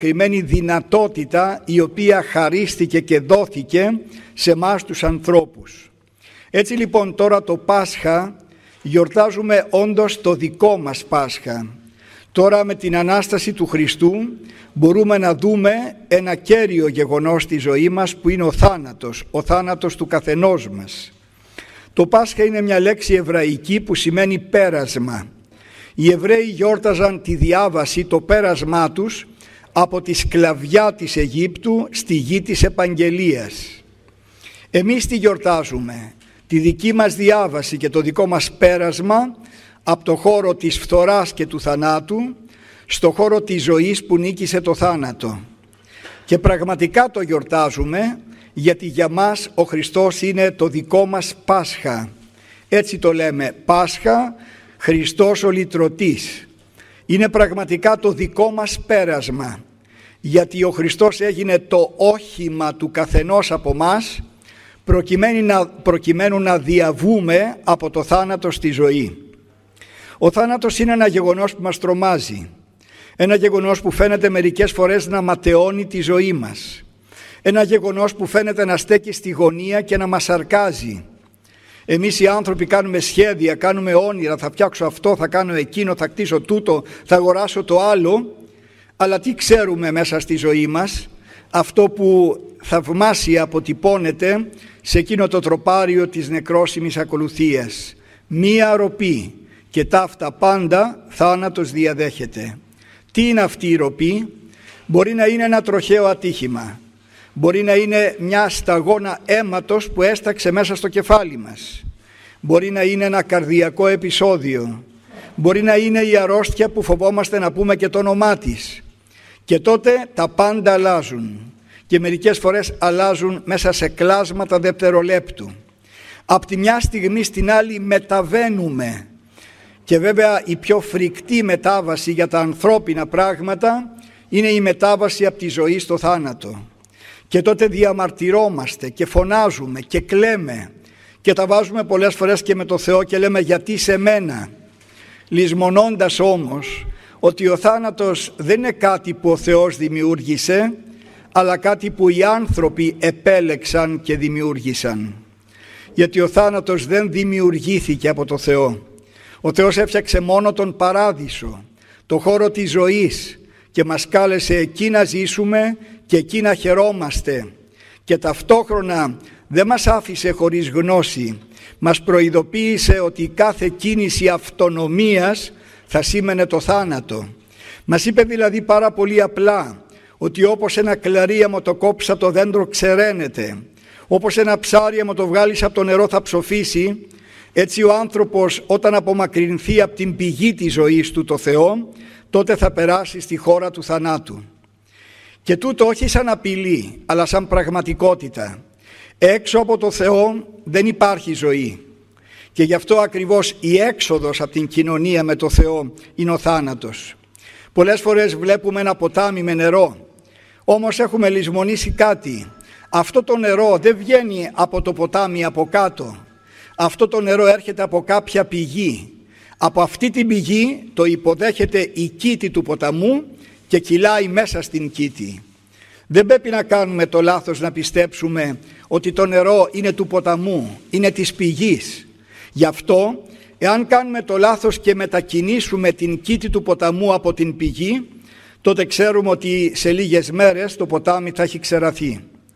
κρυμμένη δυνατότητα η οποία χαρίστηκε και δόθηκε σε εμάς τους ανθρώπους. Έτσι λοιπόν τώρα το Πάσχα γιορτάζουμε όντως το δικό μας Πάσχα. Τώρα με την Ανάσταση του Χριστού μπορούμε να δούμε ένα κέριο γεγονός στη ζωή μας που είναι ο θάνατος του καθενός μας. Το Πάσχα είναι μια λέξη εβραϊκή που σημαίνει πέρασμα. Οι Εβραίοι γιόρταζαν τη διάβαση, το πέρασμά τους από τη σκλαβιά της Αιγύπτου στη γη της επαγγελίας. Εμείς τη γιορτάζουμε, τη δική μας διάβαση και το δικό μας πέρασμα από το χώρο της φθοράς και του θανάτου στο χώρο της ζωής που νίκησε το θάνατο. Και πραγματικά το γιορτάζουμε γιατί για μας ο Χριστός είναι το δικό μας Πάσχα. Έτσι το λέμε, Πάσχα, Χριστός ο Λυτρωτής. Είναι πραγματικά το δικό μας πέρασμα, γιατί ο Χριστός έγινε το όχημα του καθενός από μας, προκειμένου να διαβούμε από το θάνατο στη ζωή. Ο θάνατος είναι ένα γεγονός που μας τρομάζει, ένα γεγονός που φαίνεται μερικές φορές να ματαιώνει τη ζωή μας, ένα γεγονός που φαίνεται να στέκει στη γωνία και να μας σαρκάζει. Εμείς οι άνθρωποι κάνουμε σχέδια, κάνουμε όνειρα, θα φτιάξω αυτό, θα κάνω εκείνο, θα κτίσω τούτο, θα αγοράσω το άλλο, αλλά τι ξέρουμε μέσα στη ζωή μας? Αυτό που θαυμάσια αποτυπώνεται σε εκείνο το τροπάριο της νεκρόσιμης ακολουθίας. Μία ροπή και ταύτα πάντα θάνατος διαδέχεται. Τι είναι αυτή η ροπή? Μπορεί να είναι ένα τροχαίο ατύχημα. Μπορεί να είναι μια σταγόνα αίματος που έσταξε μέσα στο κεφάλι μας. Μπορεί να είναι ένα καρδιακό επεισόδιο. Μπορεί να είναι η αρρώστια που φοβόμαστε να πούμε και το όνομά της. Και τότε τα πάντα αλλάζουν. Και μερικές φορές αλλάζουν μέσα σε κλάσματα δευτερολέπτου. Από τη μια στιγμή στην άλλη μεταβαίνουμε. Και βέβαια η πιο φρικτή μετάβαση για τα ανθρώπινα πράγματα είναι η μετάβαση από τη ζωή στο θάνατο. Και τότε διαμαρτυρόμαστε και φωνάζουμε και κλαίμε και τα βάζουμε πολλές φορές και με το Θεό και λέμε γιατί σε μένα, λησμονώντας όμως ότι ο θάνατος δεν είναι κάτι που ο Θεός δημιούργησε, αλλά κάτι που οι άνθρωποι επέλεξαν και δημιούργησαν. Γιατί ο θάνατος δεν δημιουργήθηκε από το Θεό. Ο Θεός έφτιαξε μόνο τον παράδεισο, το χώρο της ζωής, και μας κάλεσε εκεί να ζήσουμε και εκεί να χαιρόμαστε, και ταυτόχρονα δεν μας άφησε χωρίς γνώση. Μας προειδοποίησε ότι κάθε κίνηση αυτονομίας θα σήμαινε το θάνατο. Μας είπε δηλαδή πάρα πολύ απλά ότι όπως ένα κλαρί άμα το κόψει από το δέντρο ξεραίνεται, όπως ένα ψάρι άμα το βγάλεις από το νερό θα ψοφήσει, έτσι ο άνθρωπος όταν απομακρυνθεί από την πηγή της ζωής του, το Θεό, τότε θα περάσει στη χώρα του θανάτου. Και τούτο όχι σαν απειλή, αλλά σαν πραγματικότητα. Έξω από το Θεό δεν υπάρχει ζωή. Και γι' αυτό ακριβώς η έξοδος από την κοινωνία με το Θεό είναι ο θάνατος. Πολλές φορές βλέπουμε ένα ποτάμι με νερό, όμως έχουμε λησμονήσει κάτι. Αυτό το νερό δεν βγαίνει από το ποτάμι από κάτω. Αυτό το νερό έρχεται από κάποια πηγή. Από αυτή την πηγή το υποδέχεται η κήτη του ποταμού και κυλάει μέσα στην κήτη. Δεν πρέπει να κάνουμε το λάθος να πιστέψουμε ότι το νερό είναι του ποταμού, είναι της πηγής. Γι' αυτό, εάν κάνουμε το λάθος και μετακινήσουμε την κήτη του ποταμού από την πηγή, τότε ξέρουμε ότι σε λίγες μέρες το ποτάμι θα έχει ξεραθεί.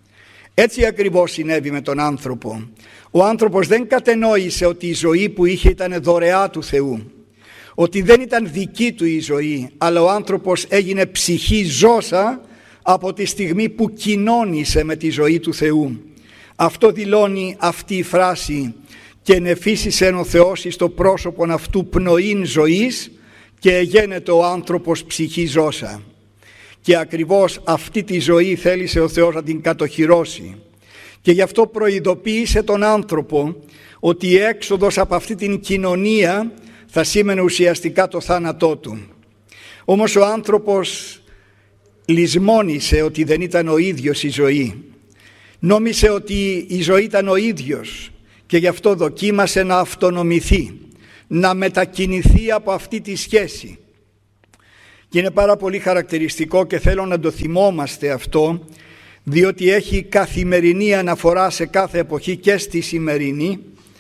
Έτσι ακριβώς συνέβη με τον άνθρωπο. Ο άνθρωπος δεν κατενόησε ότι η ζωή που είχε ήταν δωρεά του Θεού, ότι δεν ήταν δική του η ζωή, αλλά ο άνθρωπος έγινε ψυχή ζώσα από τη στιγμή που κοινώνησε με τη ζωή του Θεού. Αυτό δηλώνει αυτή η φράση «και νεφίσισεν ο Θεός εις το πρόσωπον αυτού πνοήν ζωής και εγένετο ο άνθρωπος ψυχή ζώσα». Και ακριβώς αυτή τη ζωή θέλησε ο Θεός να την κατοχυρώσει. Και γι' αυτό προειδοποίησε τον άνθρωπο ότι η έξοδος από αυτή την κοινωνία θα σήμαινε ουσιαστικά το θάνατό του. Όμως ο άνθρωπος λησμόνησε ότι δεν ήταν ο ίδιος η ζωή. Νόμισε ότι η ζωή ήταν ο ίδιος και γι' αυτό δοκίμασε να αυτονομηθεί, να μετακινηθεί από αυτή τη σχέση. Και είναι πάρα πολύ χαρακτηριστικό και θέλω να το θυμόμαστε αυτό, διότι έχει καθημερινή αναφορά σε κάθε εποχή και στη σημερινή,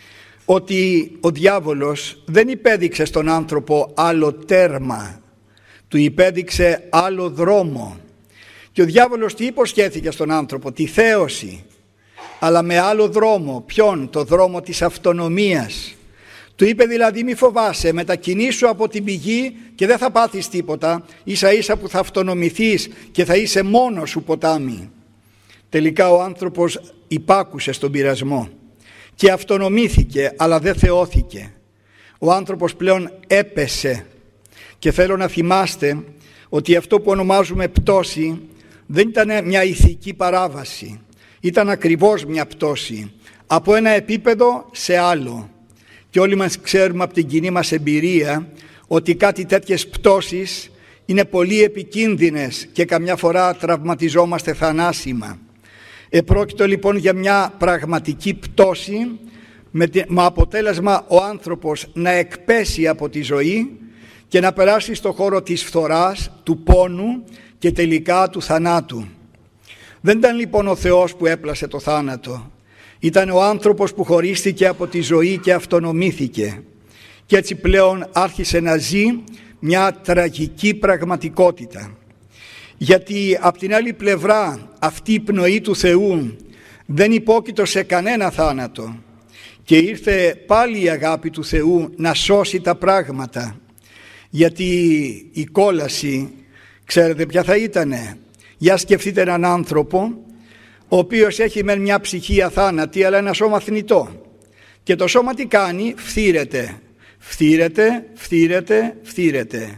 ότι ο διάβολος δεν υπέδειξε στον άνθρωπο άλλο τέρμα, του υπέδειξε άλλο δρόμο. Και ο διάβολος τι υποσχέθηκε στον άνθρωπο? Τη θέωση, αλλά με άλλο δρόμο. Ποιον? Το δρόμο της αυτονομίας. Του είπε δηλαδή μη φοβάσαι, μετακινήσου από την πηγή και δεν θα πάθεις τίποτα, ίσα ίσα που θα αυτονομηθείς και θα είσαι μόνος σου ποτάμι. Τελικά ο άνθρωπος υπάκουσε στον πειρασμό και αυτονομήθηκε, αλλά δεν θεώθηκε. Ο άνθρωπος πλέον έπεσε. Και θέλω να θυμάστε ότι αυτό που ονομάζουμε πτώση δεν ήταν μια ηθική παράβαση, ήταν ακριβώς μια πτώση από ένα επίπεδο σε άλλο. Και όλοι μας ξέρουμε από την κοινή μας εμπειρία ότι κάτι τέτοιες πτώσεις είναι πολύ επικίνδυνες και καμιά φορά τραυματιζόμαστε θανάσιμα. Επρόκειτο λοιπόν για μια πραγματική πτώση με αποτέλεσμα ο άνθρωπος να εκπέσει από τη ζωή και να περάσει στο χώρο της φθοράς, του πόνου και τελικά του θανάτου. Δεν ήταν λοιπόν ο Θεός που έπλασε το θάνατο. Ήταν ο άνθρωπος που χωρίστηκε από τη ζωή και αυτονομήθηκε. Και έτσι πλέον άρχισε να ζει μια τραγική πραγματικότητα. Γιατί από την άλλη πλευρά αυτή η πνοή του Θεού δεν υπόκειτο σε κανένα θάνατο. Και ήρθε πάλι η αγάπη του Θεού να σώσει τα πράγματα. Γιατί η κόλαση, ξέρετε ποια θα ήτανε? Για σκεφτείτε έναν άνθρωπο ο οποίος έχει μεν μια ψυχή αθάνατη αλλά ένα σώμα θνητό. Και το σώμα τι κάνει? Φθήρεται, φθήρεται, φθήρεται, φθήρεται.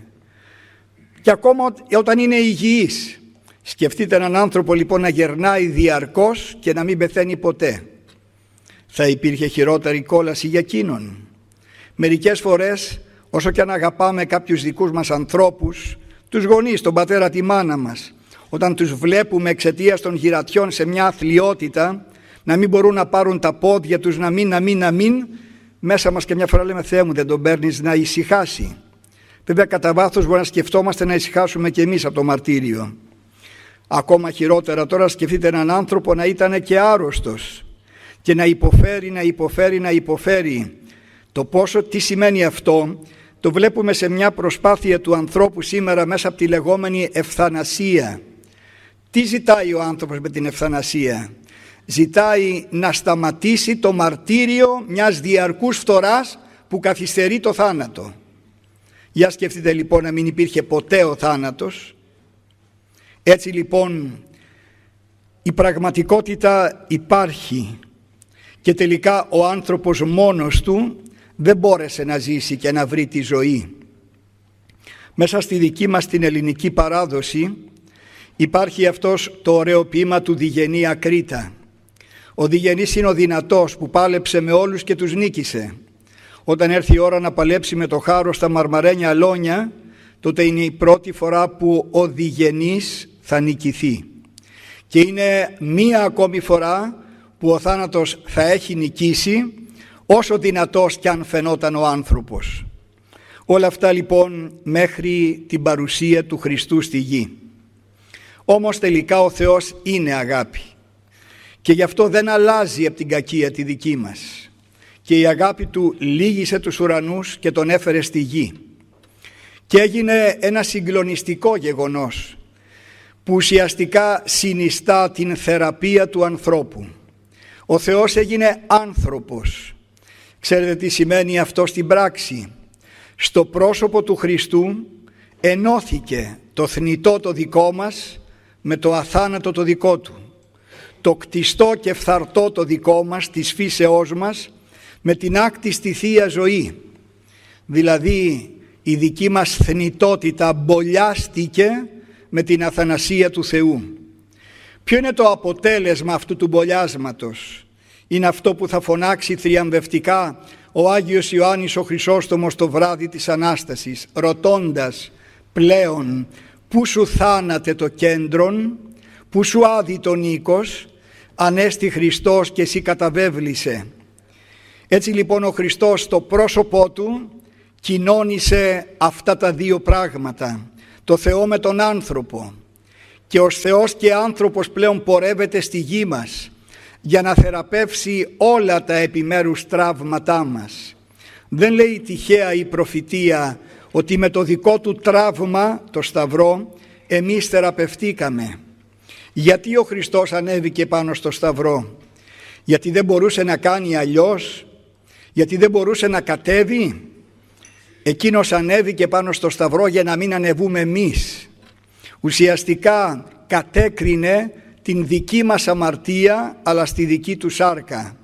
Και ακόμα όταν είναι υγιής. Σκεφτείτε έναν άνθρωπο λοιπόν να γερνάει διαρκώς και να μην πεθαίνει ποτέ. Θα υπήρχε χειρότερη κόλαση για εκείνον? Μερικές φορές, όσο και αν αγαπάμε κάποιους δικούς μας ανθρώπους, τους γονείς, τον πατέρα, τη μάνα μας, όταν τους βλέπουμε εξαιτίας των γυρατιών σε μια αθλιότητα, να μην μπορούν να πάρουν τα πόδια τους, να μην, μέσα μας και μια φορά λέμε Θεέ μου δεν τον παίρνεις να ησυχάσει. Βέβαια κατά βάθος μπορεί να σκεφτόμαστε να ησυχάσουμε και εμείς από το μαρτύριο. Ακόμα χειρότερα τώρα σκεφτείτε έναν άνθρωπο να ήταν και άρρωστος και να υποφέρει. Το πόσο, τι σημαίνει αυτό, το βλέπουμε σε μια προσπάθεια του ανθρώπου σήμερα μέσα από τη λεγόμενη ευθανασία. Τι ζητάει ο άνθρωπος με την ευθανασία? Ζητάει να σταματήσει το μαρτύριο μιας διαρκούς φθοράς που καθυστερεί το θάνατο. Για σκεφτείτε λοιπόν να μην υπήρχε ποτέ ο θάνατος. Έτσι λοιπόν η πραγματικότητα υπάρχει και τελικά ο άνθρωπος μόνος του δεν μπόρεσε να ζήσει και να βρει τη ζωή. Μέσα στη δική μας την ελληνική παράδοση υπάρχει αυτός το ωραίο ποίημα του Διγενή Ακρίτα. Ο Διγενής είναι ο δυνατός που πάλεψε με όλους και τους νίκησε. Όταν έρθει η ώρα να παλέψει με το χάρο στα μαρμαρένια αλόνια, τότε είναι η πρώτη φορά που ο Διγενής θα νικηθεί. Και είναι μία ακόμη φορά που ο θάνατος θα έχει νικήσει, όσο δυνατός κι αν φαινόταν ο άνθρωπος. Όλα αυτά λοιπόν μέχρι την παρουσία του Χριστού στη γη. Όμως τελικά ο Θεός είναι αγάπη και γι' αυτό δεν αλλάζει από την κακία τη δική μας. Και η αγάπη του λύγησε τους ουρανούς και τον έφερε στη γη. Και έγινε ένα συγκλονιστικό γεγονός που ουσιαστικά συνιστά την θεραπεία του ανθρώπου. Ο Θεός έγινε άνθρωπος. Ξέρετε τι σημαίνει αυτό στην πράξη? Στο πρόσωπο του Χριστού ενώθηκε το θνητό το δικό μας με το αθάνατο το δικό του. Το κτιστό και φθαρτό το δικό μας, της φύσεώς μας, με την άκτιστη Θεία Ζωή. Δηλαδή η δική μας θνητότητα μπολιάστηκε με την αθανασία του Θεού. Ποιο είναι το αποτέλεσμα αυτού του μπολιάσματος? Είναι αυτό που θα φωνάξει θριαμβευτικά ο Άγιος Ιωάννης ο Χρυσόστομος το βράδυ της Ανάστασης, ρωτώντας πλέον πού σου θάνατε το κέντρον, πού σου άδει το νίκος, ανέστη Χριστός και εσύ καταβέβλησε. Έτσι λοιπόν ο Χριστός στο πρόσωπό του κοινώνησε αυτά τα δύο πράγματα, το Θεό με τον άνθρωπο, και ως Θεός και άνθρωπος πλέον πορεύεται στη γη μας για να θεραπεύσει όλα τα επιμέρους τραύματά μας. Δεν λέει τυχαία η προφητεία ότι με το δικό του τραύμα, το Σταυρό, εμείς θεραπευτήκαμε. Γιατί ο Χριστός ανέβηκε πάνω στο Σταυρό? Γιατί δεν μπορούσε να κάνει αλλιώς? Γιατί δεν μπορούσε να κατέβει? Εκείνος ανέβηκε πάνω στο Σταυρό για να μην ανεβούμε εμείς. Ουσιαστικά κατέκρινε την δική μας αμαρτία, αλλά στη δική του σάρκα.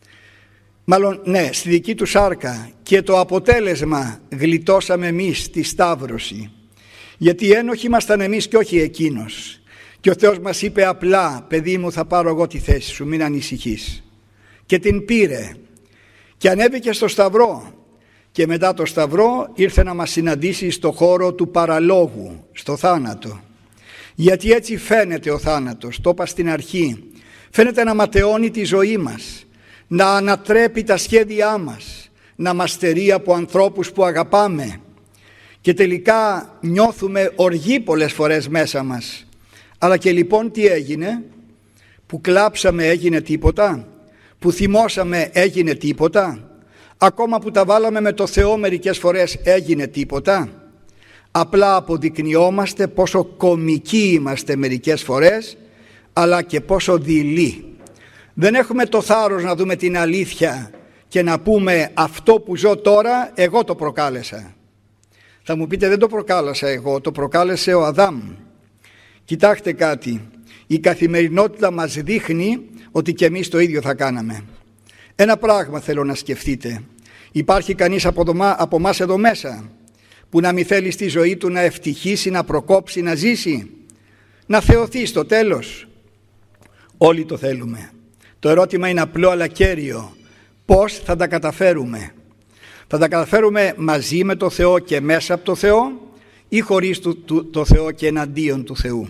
Μάλλον ναι, στη δική του σάρκα, και το αποτέλεσμα γλιτώσαμε εμείς τη σταύρωση. Γιατί ένοχοι ήμασταν εμείς και όχι εκείνος. Και ο Θεός μας είπε απλά: παιδί μου, θα πάρω εγώ τη θέση σου, μην ανησυχείς. Και την πήρε και ανέβηκε στο Σταυρό, και μετά το Σταυρό ήρθε να μας συναντήσει στο χώρο του παραλόγου, στο θάνατο. Γιατί έτσι φαίνεται ο θάνατος, το είπα στην αρχή. Φαίνεται να ματαιώνει τη ζωή μας, να ανατρέπει τα σχέδιά μας, να μας στερεί από ανθρώπους που αγαπάμε, και τελικά νιώθουμε οργή πολλές φορές μέσα μας. Αλλά και λοιπόν τι έγινε? Που κλάψαμε έγινε τίποτα? Που θυμώσαμε έγινε τίποτα? Ακόμα που τα βάλαμε με το Θεό μερικές φορές έγινε τίποτα? Απλά αποδεικνυόμαστε πόσο κομικοί είμαστε μερικές φορές, αλλά και πόσο δειλοί. Δεν έχουμε το θάρρος να δούμε την αλήθεια και να πούμε: αυτό που ζω τώρα εγώ το προκάλεσα. Θα μου πείτε: δεν το προκάλεσα εγώ, το προκάλεσε ο Αδάμ. Κοιτάξτε κάτι, η καθημερινότητα μας δείχνει ότι και εμείς το ίδιο θα κάναμε. Ένα πράγμα θέλω να σκεφτείτε: υπάρχει κανείς από εμάς εδώ μέσα που να μην θέλει στη ζωή του να ευτυχήσει, να προκόψει, να ζήσει, να θεωθεί στο τέλος? Όλοι το θέλουμε. Το ερώτημα είναι απλό αλλά κέριο: πώς θα τα καταφέρουμε? Θα τα καταφέρουμε μαζί με το Θεό και μέσα από το Θεό, ή χωρίς το Θεό και εναντίον του Θεού?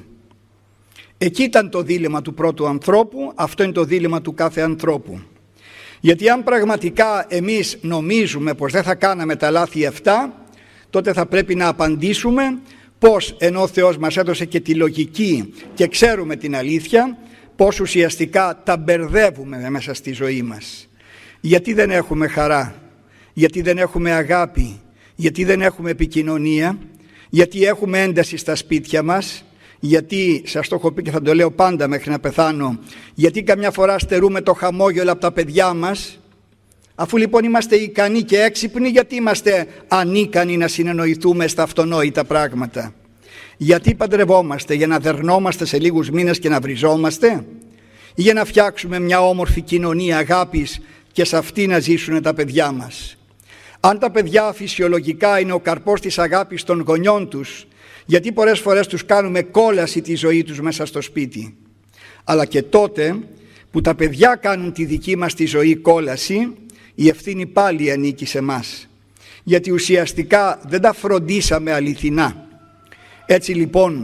Εκεί ήταν το δίλημμα του πρώτου ανθρώπου, αυτό είναι το δίλημμα του κάθε ανθρώπου. Γιατί αν πραγματικά εμείς νομίζουμε πως δεν θα κάναμε τα λάθη αυτά, τότε θα πρέπει να απαντήσουμε πως, ενώ ο Θεός μας έδωσε και τη λογική και ξέρουμε την αλήθεια, πως ουσιαστικά τα μπερδεύουμε μέσα στη ζωή μας. Γιατί δεν έχουμε χαρά? Γιατί δεν έχουμε αγάπη? Γιατί δεν έχουμε επικοινωνία? Γιατί έχουμε ένταση στα σπίτια μας? Γιατί, σας το έχω πει και θα το λέω πάντα μέχρι να πεθάνω, γιατί καμιά φορά στερούμε το χαμόγελο από τα παιδιά μας? Αφού λοιπόν είμαστε ικανοί και έξυπνοι, γιατί είμαστε ανίκανοι να συνεννοηθούμε στα αυτονόητα πράγματα? Γιατί παντρευόμαστε? Για να δερνόμαστε σε λίγους μήνες και να βριζόμαστε, ή για να φτιάξουμε μια όμορφη κοινωνία αγάπης και σε αυτή να ζήσουν τα παιδιά μας? Αν τα παιδιά φυσιολογικά είναι ο καρπός της αγάπης των γονιών τους, γιατί πολλές φορές τους κάνουμε κόλαση τη ζωή τους μέσα στο σπίτι? Αλλά και τότε που τα παιδιά κάνουν τη δική μας τη ζωή κόλαση, η ευθύνη πάλι ανήκει σε μας, γιατί ουσιαστικά δεν τα φροντίσαμε αληθινά. Έτσι λοιπόν,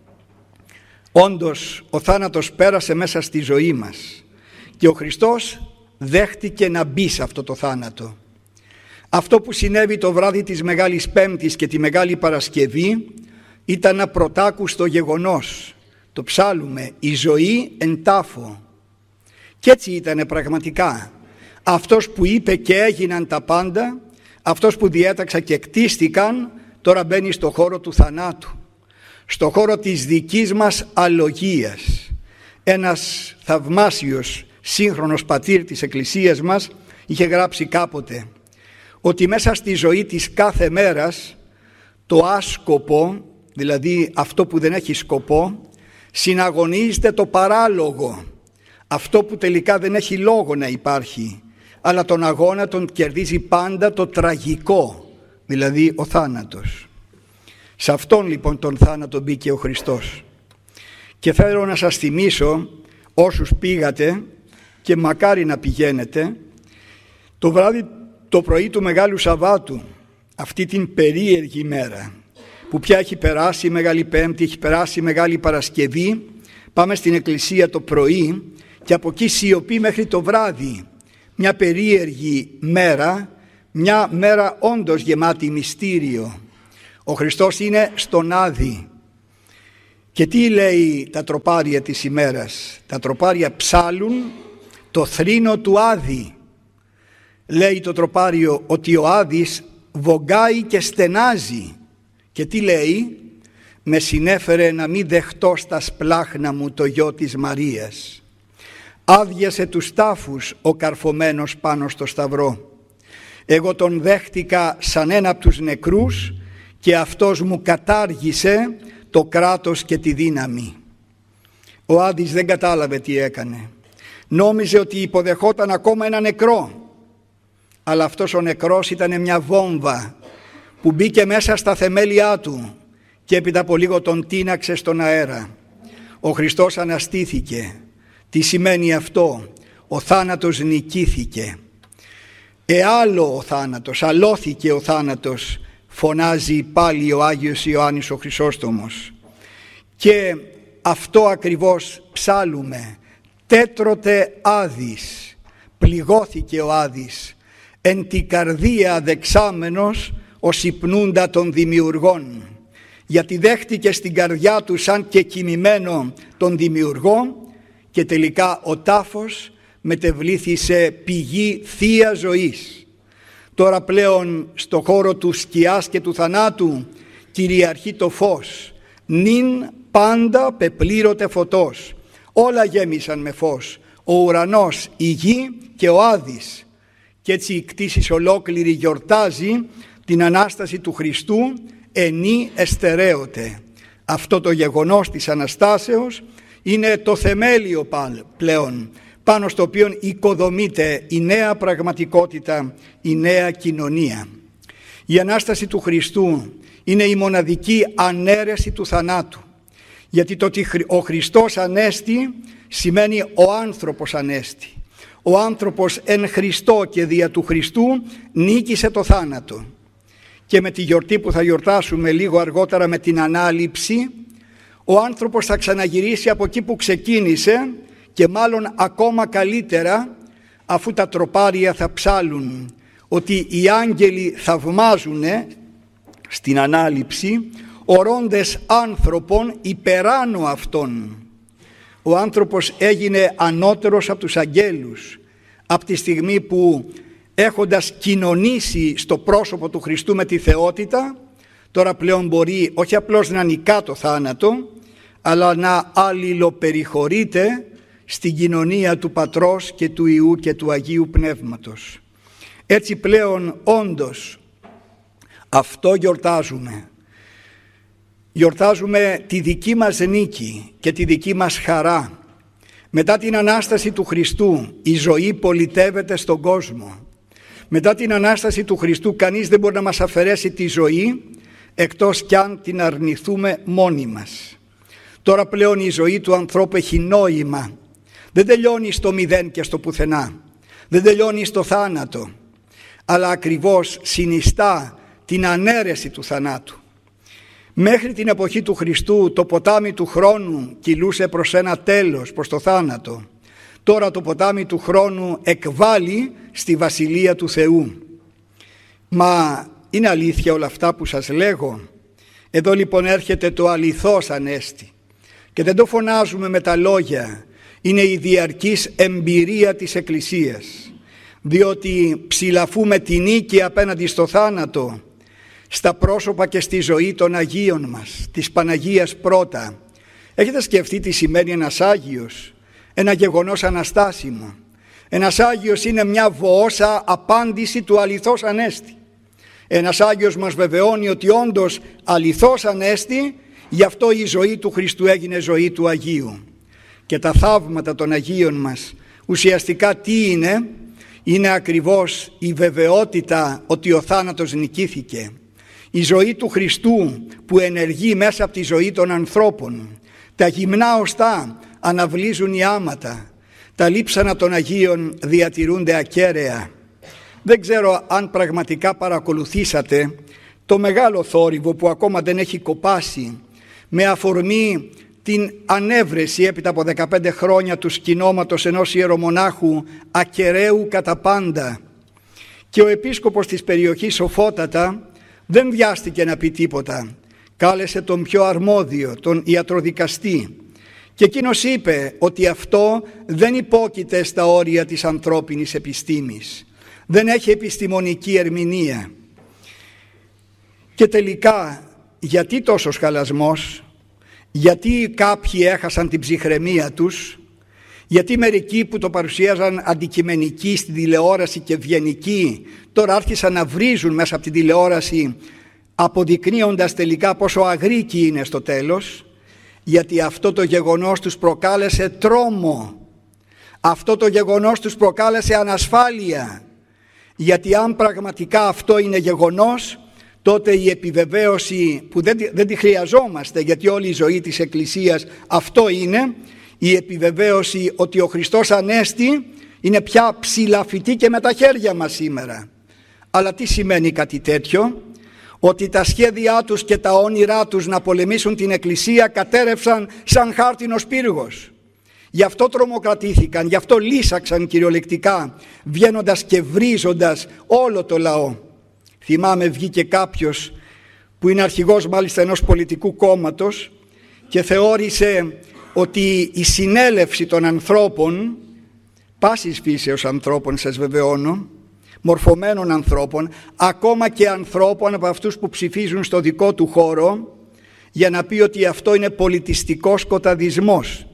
όντως ο θάνατος πέρασε μέσα στη ζωή μας και ο Χριστός δέχτηκε να μπει σε αυτό το θάνατο. Αυτό που συνέβη το βράδυ της Μεγάλης Πέμπτης και τη Μεγάλη Παρασκευή ήταν ένα πρωτάκουστο γεγονός. Το ψάλλουμε: η ζωή εν τάφο. Και έτσι ήτανε πραγματικά. Αυτός που είπε και έγιναν τα πάντα, αυτός που διέταξα και κτίστηκαν, τώρα μπαίνει στο χώρο του θανάτου, στο χώρο της δικής μας αλογίας. Ένας θαυμάσιος σύγχρονος πατήρ της Εκκλησίας μας είχε γράψει κάποτε ότι μέσα στη ζωή της κάθε μέρας το άσκοπο, δηλαδή αυτό που δεν έχει σκοπό, συναγωνίζεται το παράλογο, αυτό που τελικά δεν έχει λόγο να υπάρχει, αλλά τον αγώνα τον κερδίζει πάντα το τραγικό, δηλαδή ο θάνατος. Σε αυτόν λοιπόν τον θάνατο μπήκε ο Χριστός. Και θέλω να σας θυμίσω, όσους πήγατε και μακάρι να πηγαίνετε, το βράδυ, το πρωί του Μεγάλου Σαββάτου, αυτή την περίεργη μέρα που πια έχει περάσει η Μεγάλη Πέμπτη, έχει περάσει η Μεγάλη Παρασκευή, πάμε στην εκκλησία το πρωί και από εκεί σιωπή μέχρι το βράδυ. Μια περίεργη μέρα, μια μέρα όντως γεμάτη μυστήριο. Ο Χριστός είναι στον Άδη. Και τι λέει τα τροπάρια της ημέρας? Τα τροπάρια ψάλουν το θρήνο του Άδη. Λέει το τροπάριο ότι ο Άδης βογκάει και στενάζει. Και τι λέει? Με συνέφερε να μην δεχτώ στα σπλάχνα μου το γιο της Μαρίας. Άδειασε τους τάφους ο καρφωμένος πάνω στο σταυρό. Εγώ τον δέχτηκα σαν ένα από τους νεκρούς και αυτός μου κατάργησε το κράτος και τη δύναμη. Ο Άδης δεν κατάλαβε τι έκανε. Νόμιζε ότι υποδεχόταν ακόμα ένα νεκρό. Αλλά αυτός ο νεκρός ήταν μια βόμβα που μπήκε μέσα στα θεμέλια του και έπειτα από λίγο τον τίναξε στον αέρα. Ο Χριστός αναστήθηκε. Τι σημαίνει αυτό? Ο θάνατος νικήθηκε. Άλλο ο θάνατος, αλώθηκε ο θάνατος, φωνάζει πάλι ο Άγιος Ιωάννης ο Χρυσόστομος. Και αυτό ακριβώς ψάλουμε. Τέτρωτε Άδης, πληγώθηκε ο Άδης, εν τη καρδία δεξάμενος ως υπνούντα των δημιουργών. Γιατί δέχτηκε στην καρδιά του σαν και κοιμημένο τον Δημιουργό και τελικά ο τάφος μετεβλήθη σε πηγή θεία ζωής. Τώρα πλέον στο χώρο του σκιάς και του θανάτου κυριαρχεί το φως. Νυν πάντα πεπλήρωτε φωτός. Όλα γέμισαν με φως. Ο ουρανός, η γη και ο Άδης. Και έτσι η κτήσης ολόκληρη γιορτάζει την Ανάσταση του Χριστού, ενή εστερέωτε. Αυτό το γεγονός της Αναστάσεως είναι το θεμέλιο πλέον, πάνω στο οποίο οικοδομείται η νέα πραγματικότητα, η νέα κοινωνία. Η Ανάσταση του Χριστού είναι η μοναδική ανέρεση του θανάτου. Γιατί το ότι ο Χριστός ανέστη σημαίνει ο άνθρωπος ανέστη. Ο άνθρωπος εν Χριστώ και δια του Χριστού νίκησε το θάνατο. Και με τη γιορτή που θα γιορτάσουμε λίγο αργότερα, με την Ανάληψη, ο άνθρωπος θα ξαναγυρίσει από εκεί που ξεκίνησε και μάλλον ακόμα καλύτερα, αφού τα τροπάρια θα ψάλουν ότι οι άγγελοι θαυμάζουν στην Ανάληψη ορώντες άνθρωπον υπεράνω αυτών. Ο άνθρωπος έγινε ανώτερος από τους αγγέλους από τη στιγμή που, έχοντας κοινωνήσει στο πρόσωπο του Χριστού με τη θεότητα, τώρα πλέον μπορεί όχι απλώς να νικά το θάνατο, αλλά να αλληλοπεριχωρείται στην κοινωνία του Πατρός και του Υιού και του Αγίου Πνεύματος. Έτσι πλέον όντως αυτό γιορτάζουμε. Γιορτάζουμε τη δική μας νίκη και τη δική μας χαρά. Μετά την Ανάσταση του Χριστού η ζωή πολιτεύεται στον κόσμο. Μετά την Ανάσταση του Χριστού κανείς δεν μπορεί να μας αφαιρέσει τη ζωή εκτός κι αν την αρνηθούμε μόνοι μας. Τώρα πλέον η ζωή του ανθρώπου έχει νόημα. Δεν τελειώνει στο μηδέν και στο πουθενά. Δεν τελειώνει στο θάνατο. Αλλά ακριβώς συνιστά την ανέρεση του θανάτου. Μέχρι την εποχή του Χριστού το ποτάμι του χρόνου κυλούσε προς ένα τέλος, προς το θάνατο. Τώρα το ποτάμι του χρόνου εκβάλλει στη Βασιλεία του Θεού. Μα είναι αλήθεια όλα αυτά που σας λέγω? Εδώ λοιπόν έρχεται το αληθώς ανέστη. Και δεν το φωνάζουμε με τα λόγια. Είναι η διαρκής εμπειρία της Εκκλησίας. Διότι ψηλαφούμε τη νίκη απέναντι στο θάνατο, στα πρόσωπα και στη ζωή των Αγίων μας, της Παναγίας πρώτα. Έχετε σκεφτεί τι σημαίνει ένας Άγιος? Ένα γεγονός αναστάσιμο. Ένας Άγιος είναι μια βοώσα απάντηση του αληθώς ανέστη. Ένας Άγιος μας βεβαιώνει ότι όντως αληθώς ανέστη, γι' αυτό η ζωή του Χριστού έγινε ζωή του Αγίου. Και τα θαύματα των Αγίων μας ουσιαστικά τι είναι? Είναι ακριβώς η βεβαιότητα ότι ο θάνατος νικήθηκε. Η ζωή του Χριστού που ενεργεί μέσα από τη ζωή των ανθρώπων. Τα γυμνά οστά αναβλύζουν οι άματα. Τα λείψανα των Αγίων διατηρούνται ακέραια. Δεν ξέρω αν πραγματικά παρακολουθήσατε το μεγάλο θόρυβο που ακόμα δεν έχει κοπάσει με αφορμή την ανέβρεση έπειτα από 15 χρόνια του σκηνώματος ενός ιερομονάχου ακεραίου κατά πάντα. Και ο επίσκοπος της περιοχής Σοφότατα Δεν βιάστηκε να πει τίποτα. Κάλεσε τον πιο αρμόδιο, τον ιατροδικαστή, και εκείνος είπε ότι αυτό δεν υπόκειται στα όρια της ανθρώπινης επιστήμης. Δεν έχει επιστημονική ερμηνεία. Και τελικά, γιατί τόσος χαλασμός? Γιατί κάποιοι έχασαν την ψυχραιμία τους? Γιατί μερικοί που το παρουσίαζαν αντικειμενική στην τηλεόραση και ευγενική, τώρα άρχισαν να βρίζουν μέσα από την τηλεόραση, αποδεικνύοντας τελικά πόσο αγρίκοι είναι στο τέλος? Γιατί αυτό το γεγονός τους προκάλεσε τρόμο. Αυτό το γεγονός τους προκάλεσε ανασφάλεια. Γιατί αν πραγματικά αυτό είναι γεγονός, τότε η επιβεβαίωση που δεν τη χρειαζόμαστε, γιατί όλη η ζωή της Εκκλησίας αυτό είναι, η επιβεβαίωση ότι ο Χριστός Ανέστη είναι πια ψηλαφιτή και με τα χέρια μας σήμερα. Αλλά τι σημαίνει κάτι τέτοιο? Ότι τα σχέδιά τους και τα όνειρά τους να πολεμήσουν την Εκκλησία κατέρευσαν σαν χάρτινος πύργος. Γι' αυτό τρομοκρατήθηκαν, γι' αυτό λύσαξαν κυριολεκτικά, βγαίνοντας και βρίζοντας όλο το λαό. Θυμάμαι, βγήκε κάποιος που είναι αρχηγός μάλιστα ενός πολιτικού κόμματος και θεώρησε ότι η συνέλευση των ανθρώπων, πάσης φύσεως ανθρώπων σας βεβαιώνω, μορφωμένων ανθρώπων, ακόμα και ανθρώπων από αυτούς που ψηφίζουν στο δικό του χώρο, για να πει ότι αυτό είναι πολιτιστικός σκοταδισμός.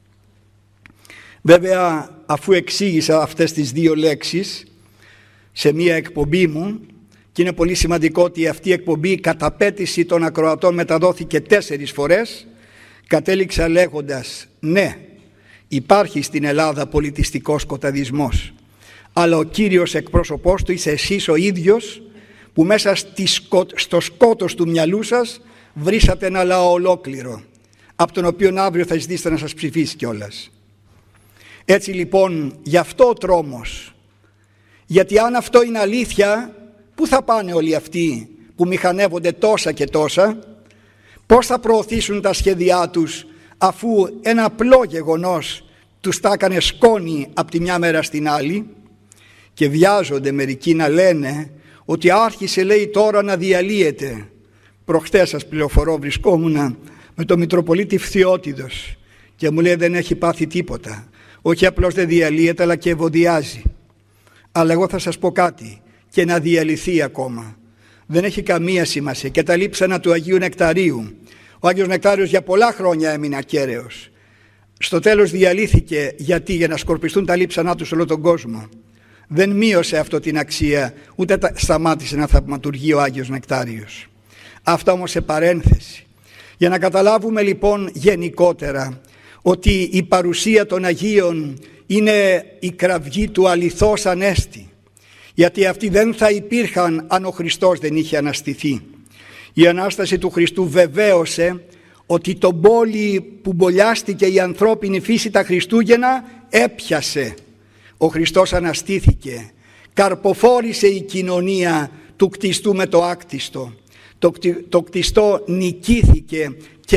Βέβαια, αφού εξήγησα αυτές τις δύο λέξεις σε μία εκπομπή μου, και είναι πολύ σημαντικό ότι αυτή η εκπομπή κατά πέτηση των ακροατών μεταδόθηκε 4 φορές, κατέληξα λέγοντας ναι, υπάρχει στην Ελλάδα πολιτιστικός σκοταδισμός, αλλά ο κύριος εκπρόσωπός του είσαι εσείς ο ίδιος που μέσα στο σκότος του μυαλού σας βρήσατε ένα λαό ολόκληρο, από τον οποίο αύριο θα ζητήσετε να σας ψηφίσει κιόλας. Έτσι λοιπόν, γι' αυτό ο τρόμος. Γιατί αν αυτό είναι αλήθεια, πού θα πάνε όλοι αυτοί που μηχανεύονται τόσα και τόσα? Πώς θα προωθήσουν τα σχέδιά τους, αφού ένα απλό γεγονός τους τα έκανε σκόνη από τη μια μέρα στην άλλη? Και βιάζονται μερικοί να λένε ότι άρχισε, λέει, τώρα να διαλύεται. Προχτές σας πληροφορώ, βρισκόμουν με τον Μητροπολίτη Φθιώτιδος και μου λέει δεν έχει πάθει τίποτα. Όχι απλώς δεν διαλύεται, αλλά και ευωδιάζει. Αλλά εγώ θα σας πω κάτι, και να διαλυθεί ακόμα δεν έχει καμία σημασία. Και τα λείψανα του Αγίου Νεκταρίου, ο Άγιος Νεκτάριος για πολλά χρόνια έμεινε ακέραιος. Στο τέλος διαλύθηκε. Γιατί? Για να σκορπιστούν τα λείψανά του σε όλο τον κόσμο. Δεν μείωσε αυτό την αξία, ούτε σταμάτησε να θαυματουργεί ο Άγιος Νεκτάριος. Αυτά όμως σε παρένθεση. Για να καταλάβουμε λοιπόν γενικότερα ότι η παρουσία των Αγίων είναι η κραυγή του αληθώς Ανέστη. Γιατί αυτοί δεν θα υπήρχαν αν ο Χριστός δεν είχε αναστηθεί. Η Ανάσταση του Χριστού βεβαίωσε ότι τον πόλη που μπολιάστηκε η ανθρώπινη φύση τα Χριστούγεννα έπιασε. Ο Χριστός αναστήθηκε. Καρποφόρησε η κοινωνία του κτιστού με το άκτιστο. Το κτιστό νικήθηκε και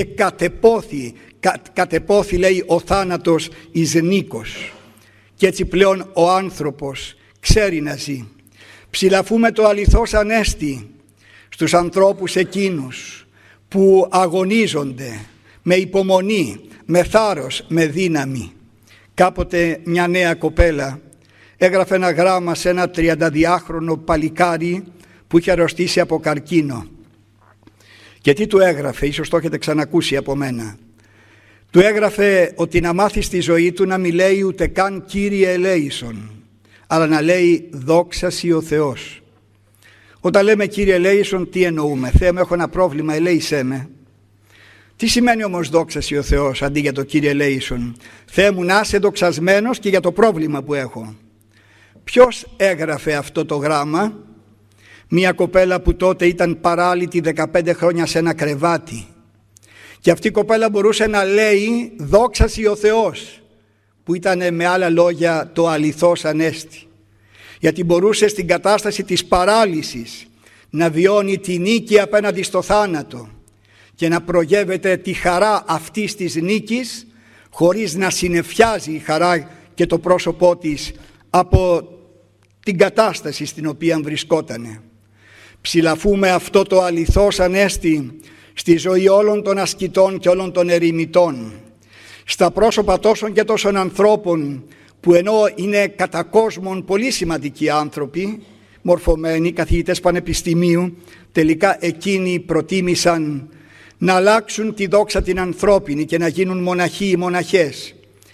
κατεπόθη λέει ο θάνατος εις νίκος. Και έτσι πλέον ο άνθρωπος ξέρει να ζει. Ψηλαφούμε το αληθώς Ανέστη στους ανθρώπους εκείνους που αγωνίζονται με υπομονή, με θάρρος, με δύναμη. Κάποτε μια νέα κοπέλα έγραφε ένα γράμμα σε ένα 32χρονο παλικάρι που είχε αρρωστήσει από καρκίνο. Και τι του έγραφε? Ίσως το έχετε ξανακούσει από μένα. Του έγραφε ότι να μάθει στη ζωή του να μην λέει ούτε καν Κύριε ελέησον, αλλά να λέει δόξα σοι ο Θεός. Όταν λέμε Κύριε ελέησον, τι εννοούμε? Θεέ μου, έχω ένα πρόβλημα, ελέησέ με. Τι σημαίνει όμως δόξα σοι ο Θεός αντί για το Κύριε ελέησον? Θεέ μου, να είσαι δοξασμένος και για το πρόβλημα που έχω. Ποιος έγραφε αυτό το γράμμα? Μια κοπέλα που τότε ήταν παράλυτη 15 χρόνια σε ένα κρεβάτι. Και αυτή η κοπέλα μπορούσε να λέει δόξα σοι ο Θεός, που ήταν με άλλα λόγια το αληθώς Ανέστη. Γιατί μπορούσε στην κατάσταση της παράλυσης να βιώνει τη νίκη απέναντι στο θάνατο και να προγεύεται τη χαρά αυτής της νίκης, χωρίς να συννεφιάζει η χαρά και το πρόσωπό της από την κατάσταση στην οποία βρισκότανε. ψηλαφούμε αυτό το αληθώς ανέστη στη ζωή όλων των ασκητών και όλων των ερημητών, στα πρόσωπα τόσων και τόσων ανθρώπων που ενώ είναι κατά κόσμον πολύ σημαντικοί άνθρωποι, μορφωμένοι, καθηγητές πανεπιστημίου, τελικά εκείνοι προτίμησαν να αλλάξουν τη δόξα την ανθρώπινη και να γίνουν μοναχοί ή μοναχές.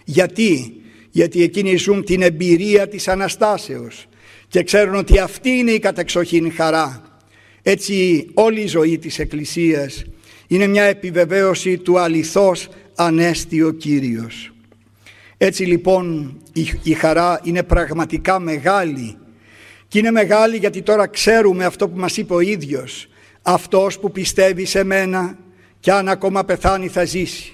Γιατί εκείνοι ζουν την εμπειρία της Αναστάσεως και ξέρουν ότι αυτή είναι η κατεξοχήν χαρά. Έτσι όλη η ζωή της Εκκλησίας είναι μια επιβεβαίωση του αληθώς ανέστη ο Κύριος. Έτσι λοιπόν η χαρά είναι πραγματικά μεγάλη, και είναι μεγάλη γιατί τώρα ξέρουμε αυτό που μας είπε ο ίδιος: αυτός που πιστεύει σε μένα κι αν ακόμα πεθάνει θα ζήσει.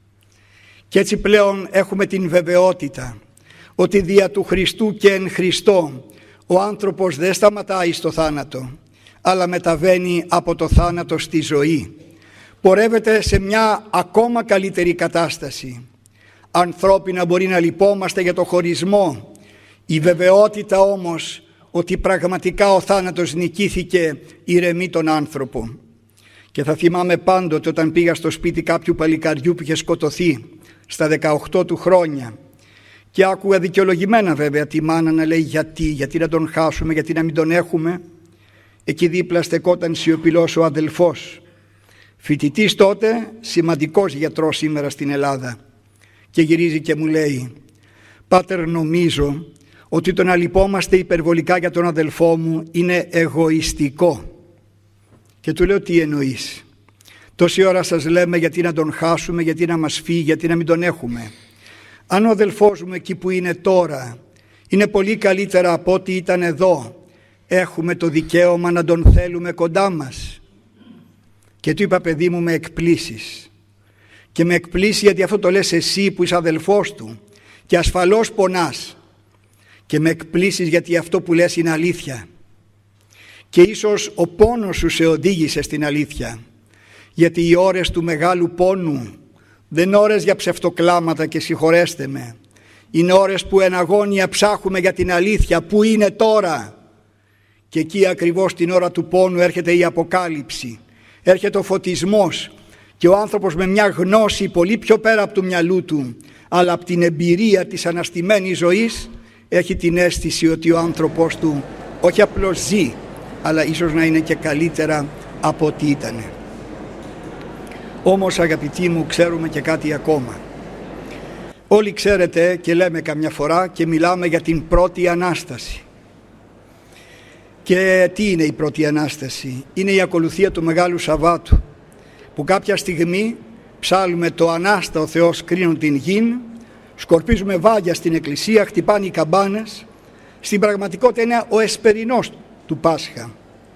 Και έτσι πλέον έχουμε την βεβαιότητα ότι δια του Χριστού και εν Χριστώ ο άνθρωπος δεν σταματάει στο θάνατο, αλλά μεταβαίνει από το θάνατο στη ζωή. Πορεύεται σε μια ακόμα καλύτερη κατάσταση. Ανθρώπινα μπορεί να λυπόμαστε για το χωρισμό. Η βεβαιότητα όμως ότι πραγματικά ο θάνατος νικήθηκε ηρεμεί τον άνθρωπο. Και θα θυμάμαι πάντοτε όταν πήγα στο σπίτι κάποιου παλικαριού που είχε σκοτωθεί στα 18 του χρόνια και άκουγα δικαιολογημένα βέβαια τη μάνα να λέει γιατί να τον χάσουμε, γιατί να μην τον έχουμε. Εκεί δίπλα στεκόταν σιωπηλός ο αδελφός, φοιτητής τότε, σημαντικός γιατρός σήμερα στην Ελλάδα, και γυρίζει και μου λέει: «Πάτερ, νομίζω ότι το να λυπόμαστε υπερβολικά για τον αδελφό μου είναι εγωιστικό». Και του λέω: «Τι εννοείς? Τόση ώρα σας λέμε γιατί να τον χάσουμε, γιατί να μας φύγει, γιατί να μην τον έχουμε. Αν ο αδελφός μου εκεί που είναι τώρα είναι πολύ καλύτερα από ό,τι ήταν εδώ, έχουμε το δικαίωμα να τον θέλουμε κοντά μας». Και του είπα: «Παιδί μου, με εκπλήσεις, και με εκπλήσει γιατί αυτό το λες εσύ που είσαι αδελφός του και ασφαλώς πονάς, και με εκπλήσεις γιατί αυτό που λες είναι αλήθεια, και ίσως ο πόνος σου σε οδήγησε στην αλήθεια, γιατί οι ώρες του μεγάλου πόνου δεν είναι ώρες για ψευτοκλάματα και συγχωρέστε με, είναι ώρες που εν αγώνια ψάχνουμε για την αλήθεια που είναι τώρα, και εκεί ακριβώς την ώρα του πόνου έρχεται η αποκάλυψη, έρχεται ο φωτισμός, και ο άνθρωπος με μια γνώση πολύ πιο πέρα από του μυαλού του, αλλά από την εμπειρία της αναστημένης ζωής, έχει την αίσθηση ότι ο άνθρωπος του όχι απλώς ζει, αλλά ίσως να είναι και καλύτερα από ό,τι ήταν». Όμως αγαπητοί μου, ξέρουμε και κάτι ακόμα. Όλοι ξέρετε και λέμε καμιά φορά και μιλάμε για την πρώτη Ανάσταση. Και τι είναι η πρώτη Ανάσταση? Είναι η ακολουθία του Μεγάλου Σαββάτου, που κάποια στιγμή ψάλουμε το «Ανάστα ο Θεός κρίνουν την γην», σκορπίζουμε βάγια στην εκκλησία, χτυπάνε οι καμπάνες. Στην πραγματικότητα είναι ο εσπερινός του Πάσχα.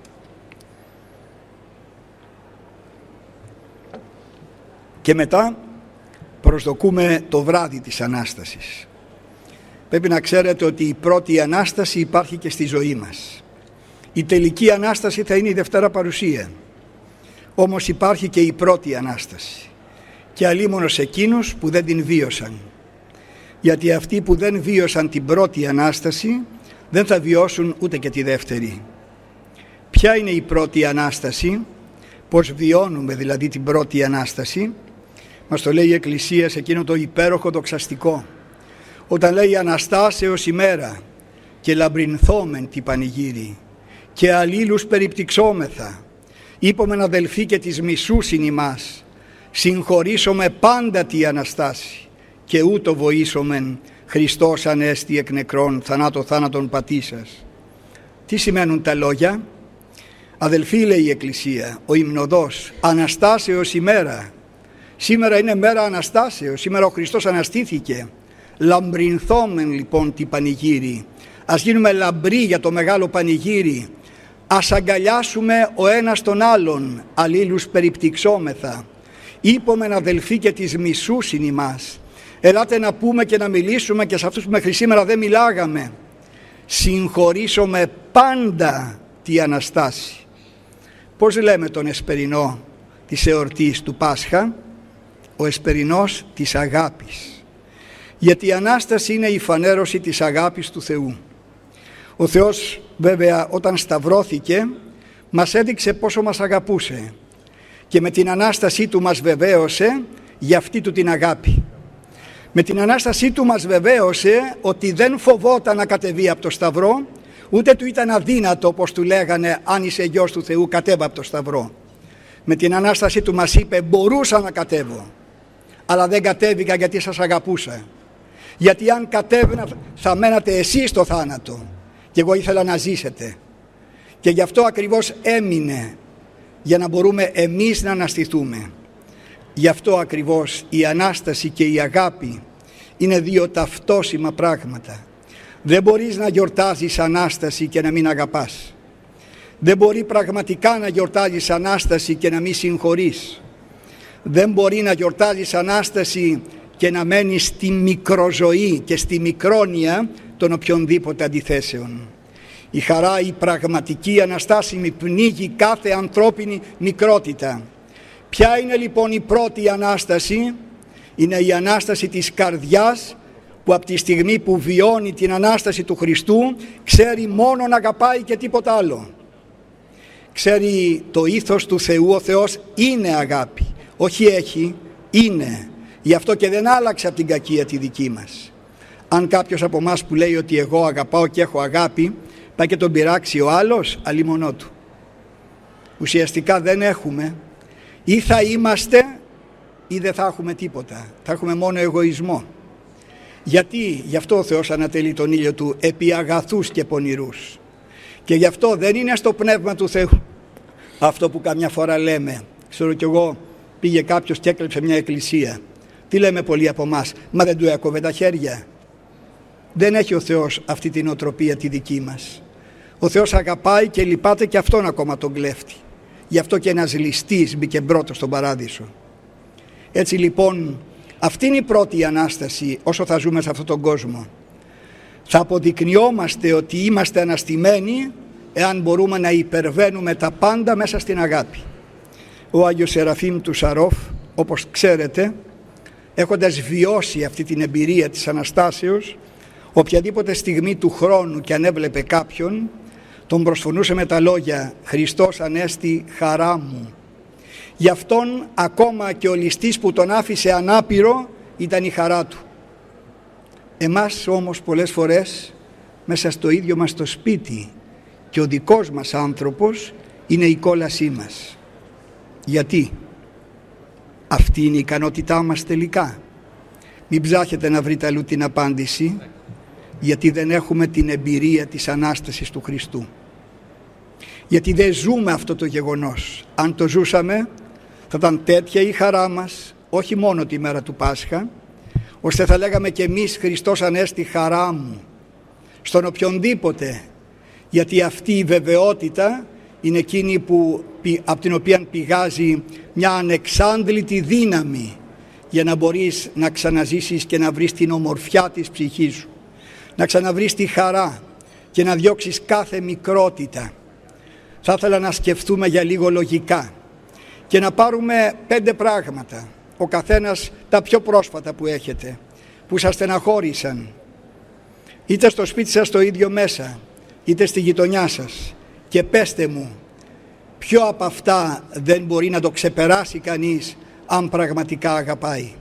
Και μετά προσδοκούμε το βράδυ της Ανάστασης. Πρέπει να ξέρετε ότι η πρώτη Ανάσταση υπάρχει και στη ζωή μας. Η τελική Ανάσταση θα είναι η Δευτέρα Παρουσία. Όμως υπάρχει και η πρώτη Ανάσταση, και αλίμονος εκείνους που δεν την βίωσαν. Γιατί αυτοί που δεν βίωσαν την πρώτη Ανάσταση δεν θα βιώσουν ούτε και τη δεύτερη. Ποια είναι η πρώτη Ανάσταση? Πώς βιώνουμε δηλαδή την πρώτη Ανάσταση? Μας το λέει η Εκκλησία σε εκείνο το υπέροχο δοξαστικό, όταν λέει «Αναστάσεως ημέρα και λαμπρινθόμεν τη πανηγύρι και αλλήλους περιπτυξόμεθα, είπομεν αδελφοί και της μισούσιν ημάς, συγχωρήσομε πάντα τη Αναστάση και ούτω βοήσομεν Χριστός ανέστη εκ νεκρών θανάτο θάνατον πατήσας». Τι σημαίνουν τα λόγια? Αδελφοί, λέει η Εκκλησία, ο υμνοδός, Αναστάσεως ημέρα. Σήμερα είναι μέρα Αναστάσεως, σήμερα ο Χριστός αναστήθηκε. Λαμπρινθόμεν λοιπόν τη πανηγύρι. Ας γίνουμε λαμπροί για το μεγάλο πανηγύρι. Ας αγκαλιάσουμε ο ένας τον άλλον, αλλήλους περιπτυξόμεθα. Είπομεν αδελφοί και της μισούσιν ημάς. Ελάτε να πούμε και να μιλήσουμε και σε αυτούς που μέχρι σήμερα δεν μιλάγαμε. Συγχωρήσομε πάντα τη Αναστάση. Πώς λέμε τον εσπερινό της εορτής του Πάσχα? Ο εσπερινός της αγάπης. Γιατί η Ανάσταση είναι η φανέρωση της αγάπης του Θεού. Ο Θεός βέβαια όταν σταυρώθηκε μας έδειξε πόσο μας αγαπούσε και με την Ανάστασή Του μας βεβαίωσε για αυτή Του την αγάπη. Με την Ανάστασή Του μας βεβαίωσε ότι δεν φοβόταν να κατεβεί από το Σταυρό, ούτε Του ήταν αδύνατο, όπως Του λέγανε, αν είσαι γιος του Θεού κατέβα από το Σταυρό. Με την Ανάστασή Του μας είπε, μπορούσα να κατέβω, αλλά δεν κατέβηκα γιατί σας αγαπούσα. Γιατί αν κατέβαινα θα μένατε εσείς στο θάνατο και εγώ ήθελα να ζήσετε. Και γι' αυτό ακριβώς έμεινε, για να μπορούμε εμείς να αναστηθούμε. Γι' αυτό ακριβώς η Ανάσταση και η αγάπη είναι δύο ταυτόσιμα πράγματα. Δεν μπορείς να γιορτάζεις Ανάσταση και να μην αγαπάς. Δεν μπορεί πραγματικά να γιορτάζεις Ανάσταση και να μην συγχωρείς. Δεν μπορεί να γιορτάζεις Ανάσταση και να μένεις στη μικροζωή και στη μικρόνοια των οποιονδήποτε αντιθέσεων. Η χαρά, η πραγματική αναστάσιμη πνίγει κάθε ανθρώπινη μικρότητα. Ποια είναι λοιπόν η πρώτη Ανάσταση? Είναι η Ανάσταση της καρδιάς, που από τη στιγμή που βιώνει την Ανάσταση του Χριστού ξέρει μόνο να αγαπάει και τίποτα άλλο. Ξέρει το ήθος του Θεού, ο Θεός είναι αγάπη, όχι έχει, είναι. Γι' αυτό και δεν άλλαξε από την κακία τη δική μας. Αν κάποιος από εμάς που λέει ότι εγώ αγαπάω και έχω αγάπη, πάει και τον πειράξει ο άλλος, αλίμονό του. Ουσιαστικά δεν έχουμε, ή θα είμαστε ή δεν θα έχουμε τίποτα. Θα έχουμε μόνο εγωισμό. Γιατί? Γι' αυτό ο Θεός ανατελεί τον ήλιο Του επί αγαθούς και πονηρούς. Και γι' αυτό δεν είναι στο πνεύμα του Θεού αυτό που καμιά φορά λέμε. Ξέρω κι εγώ, πήγε κάποιος και έκλεψε μια εκκλησία. Τι λέμε πολλοί από εμάς? Μα δεν του έκοβε τα χέρια? Δεν έχει ο Θεός αυτή την οτροπία τη δική μας. Ο Θεός αγαπάει και λυπάται και αυτόν ακόμα τον κλέφτη. Γι' αυτό και ένας ληστής μπήκε πρώτος στον παράδεισο. Έτσι λοιπόν, αυτή είναι η πρώτη Ανάσταση όσο θα ζούμε σε αυτόν τον κόσμο. Θα αποδεικνυόμαστε ότι είμαστε αναστημένοι εάν μπορούμε να υπερβαίνουμε τα πάντα μέσα στην αγάπη. Ο Άγιος Σεραφείμ του Σαρόφ, όπως ξέρετε, έχοντας βιώσει αυτή την εμπειρία της Αναστάσεως, οποιαδήποτε στιγμή του χρόνου και αν έβλεπε κάποιον, τον προσφωνούσε με τα λόγια «Χριστός ανέστη χαρά μου». Γι' αυτόν ακόμα και ο ληστής που τον άφησε ανάπηρο ήταν η χαρά του. Εμάς όμως πολλές φορές μέσα στο ίδιο μας το σπίτι και ο δικός μας άνθρωπος είναι η κόλασή μας. Γιατί? Αυτή είναι η ικανότητά μας τελικά? Μην ψάχετε να βρείτε αλλού την απάντηση, γιατί δεν έχουμε την εμπειρία της Ανάστασης του Χριστού. Γιατί δεν ζούμε αυτό το γεγονός. Αν το ζούσαμε θα ήταν τέτοια η χαρά μας, όχι μόνο τη μέρα του Πάσχα, ώστε θα λέγαμε και εμείς «Χριστός ανέστη χαρά μου» στον οποιονδήποτε, γιατί αυτή η βεβαιότητα είναι εκείνη από την οποία πηγάζει μια ανεξάντλητη δύναμη για να μπορείς να ξαναζήσεις και να βρεις την ομορφιά της ψυχής σου, να ξαναβρεις τη χαρά και να διώξεις κάθε μικρότητα. Θα ήθελα να σκεφτούμε για λίγο λογικά και να πάρουμε 5 πράγματα, ο καθένας τα πιο πρόσφατα που έχετε, που σας στεναχώρησαν, είτε στο σπίτι σας το ίδιο μέσα, είτε στη γειτονιά σας, και πέστε μου ποιο από αυτά δεν μπορεί να το ξεπεράσει κανείς αν πραγματικά αγαπάει.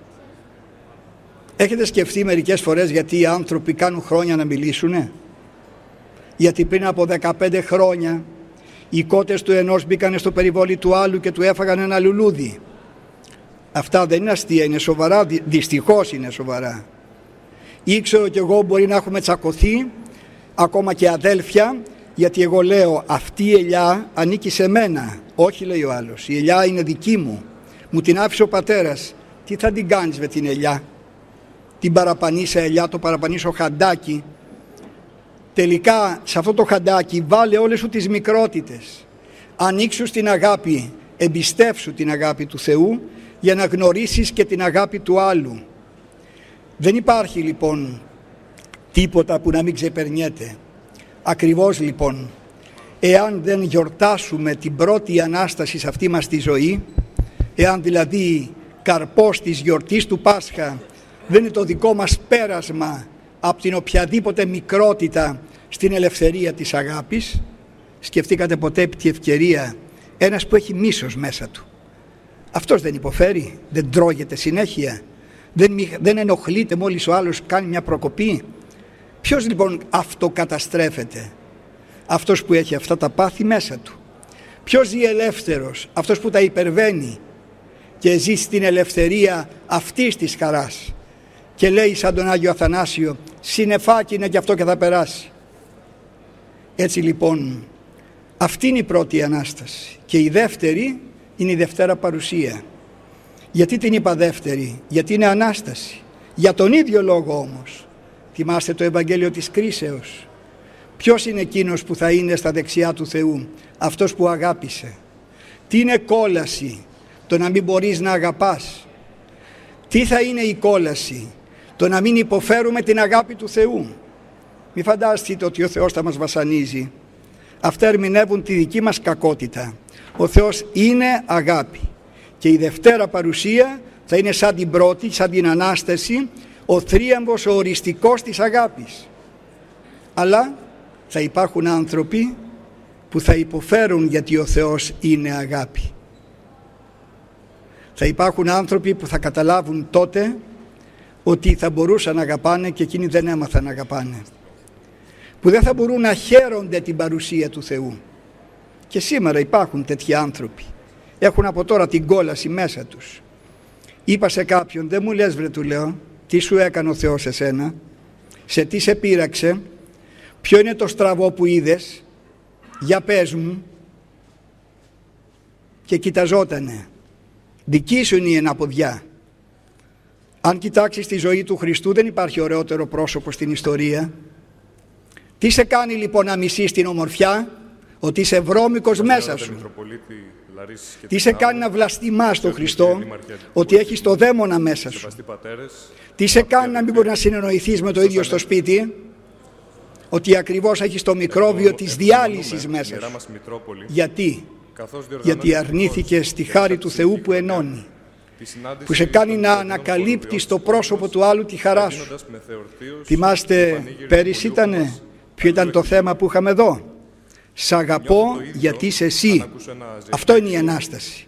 Έχετε σκεφτεί μερικές φορές γιατί οι άνθρωποι κάνουν χρόνια να μιλήσουνε? Γιατί πριν από 15 χρόνια οι κότες του ενός μπήκανε στο περιβόλι του άλλου και του έφαγαν ένα λουλούδι. Αυτά δεν είναι αστεία, είναι σοβαρά, δυστυχώς είναι σοβαρά. Ήξερα κι εγώ μπορεί να έχουμε τσακωθεί, ακόμα και αδέλφια, γιατί εγώ λέω αυτή η ελιά ανήκει σε μένα. Όχι, λέει ο άλλος, η ελιά είναι δική μου, μου την άφησε ο πατέρας. Τι θα την κάνεις με την ελιά? Την παραπανίσα ελιά, το παραπανίσω χαντάκι. Τελικά σε αυτό το χαντάκι βάλε όλες σου τις μικρότητες. Ανοίξου στην αγάπη, εμπιστεύσου την αγάπη του Θεού για να γνωρίσεις και την αγάπη του άλλου. Δεν υπάρχει λοιπόν τίποτα που να μην ξεπερνιέται. Ακριβώς λοιπόν, εάν δεν γιορτάσουμε την πρώτη Ανάσταση σε αυτή μας τη ζωή, εάν δηλαδή καρπός της γιορτής του Πάσχα δεν είναι το δικό μας πέρασμα από την οποιαδήποτε μικρότητα στην ελευθερία της αγάπης, Σκεφτήκατε ποτέ επί τη ευκαιρία ένας που έχει μίσος μέσα του? Αυτός δεν υποφέρει, δεν τρώγεται συνέχεια, δεν ενοχλείται μόλις ο άλλος κάνει μια προκοπή? Ποιος λοιπόν αυτοκαταστρέφεται? Αυτός που έχει αυτά τα πάθη μέσα του. Ποιος ζει ελεύθερος? Αυτός που τα υπερβαίνει και ζει στην ελευθερία αυτής της χαράς και λέει σαν τον Άγιο Αθανάσιο, συννεφάκι είναι και αυτό και θα περάσει. Έτσι λοιπόν αυτή είναι η πρώτη Ανάσταση, και η δεύτερη είναι η Δευτέρα Παρουσία. Γιατί την είπα δεύτερη? Γιατί είναι Ανάσταση, για τον ίδιο λόγο όμως. Θυμάστε το Ευαγγέλιο της Κρίσεως? Ποιος είναι εκείνος που θα είναι στα δεξιά του Θεού? Αυτός που αγάπησε. Τι είναι κόλαση? Το να μην μπορείς να αγαπάς. Τι θα είναι η κόλαση? Το να μην υποφέρουμε την αγάπη του Θεού. Μη φανταστείτε ότι ο Θεός θα μας βασανίζει. Αυτά ερμηνεύουν τη δική μας κακότητα. Ο Θεός είναι αγάπη, και η Δευτέρα Παρουσία θα είναι σαν την πρώτη, σαν την Ανάσταση, ο θρίαμβος, ο οριστικός της αγάπης. Αλλά θα υπάρχουν άνθρωποι που θα υποφέρουν γιατί ο Θεός είναι αγάπη. Θα υπάρχουν άνθρωποι που θα καταλάβουν τότε ότι θα μπορούσαν να αγαπάνε και εκείνοι δεν έμαθαν να αγαπάνε. Που δεν θα μπορούν να χαίρονται την παρουσία του Θεού. Και σήμερα υπάρχουν τέτοιοι άνθρωποι. Έχουν από τώρα την κόλαση μέσα τους. Είπα σε κάποιον, δεν μου λες βρε, του λέω, τι σου έκανε ο Θεός εσένα? Σε τι σε πείραξε? Ποιο είναι το στραβό που είδες? Για πες μου. Και κοιταζότανε. Δική σου είναι η εναποδιά. Αν κοιτάξεις τη ζωή του Χριστού, δεν υπάρχει ωραιότερο πρόσωπο στην ιστορία. Τι σε κάνει λοιπόν να μισείς την ομορφιά? Ότι είσαι βρώμικος μέσα σου. Τι σε κάνει να βλαστημάς τον Χριστό? Ότι έχεις το δαίμονα μέσα σου. Τι σε κάνει να μην μπορείς να συνεννοηθείς με το ίδιο στο σπίτι? Ότι ακριβώς έχεις το μικρόβιο της διάλυσης μέσα σου. Γιατί αρνήθηκες τη χάρη του Θεού που ενώνει, που σε κάνει να ανακαλύπτεις το πρόσωπο του άλλου τη χαρά σου. Θυμάστε πέρυσι ήτανε, ποιο ήταν το θέμα που είχαμε εδώ? Σ' αγαπώ γιατί είσαι εσύ. Αυτό είναι η Ανάσταση.